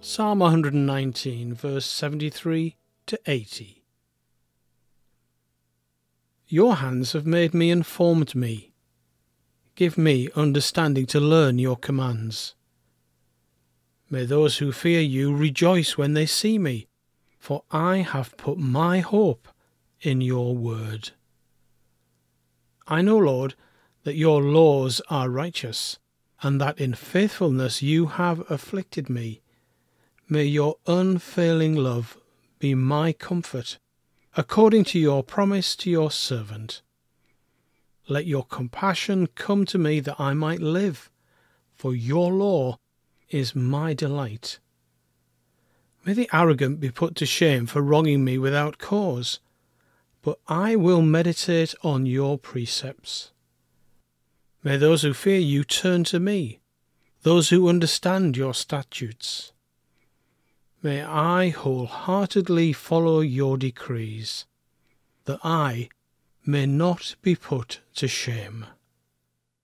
Psalm 119, verse 73 to 80. Your hands have made me and formed me. Give me understanding to learn your commands. May those who fear you rejoice when they see me, for I have put my hope in your word. I know, Lord, that your laws are righteous, and that in faithfulness you have afflicted me. May your unfailing love be my comfort, according to your promise to your servant. Let your compassion come to me that I might live, for your law is my delight. May the arrogant be put to shame for wronging me without cause, but I will meditate on your precepts. May those who fear you turn to me, those who understand your statutes. May I wholeheartedly follow your decrees, that I may not be put to shame.